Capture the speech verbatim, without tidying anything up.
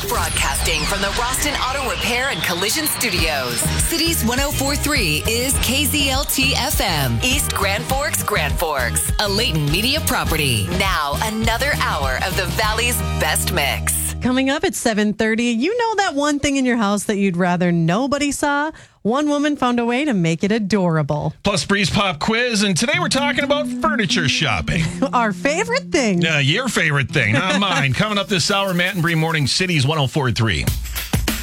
Broadcasting from the Roston Auto Repair and Collision Studios. Cities one oh four point three is K Z L T F M. East Grand Forks, Grand Forks. A Leighton Media property. Now, another hour of the Valley's best mix. Coming up at seven thirty, you know that one thing in your house that you'd rather nobody saw? One woman found a way to make it adorable. Plus Breeze Pop quiz, and today we're talking about furniture shopping. Our favorite thing. Uh, your favorite thing, not mine. Coming up this hour, Matt and Bree Morning Cities one oh four point three.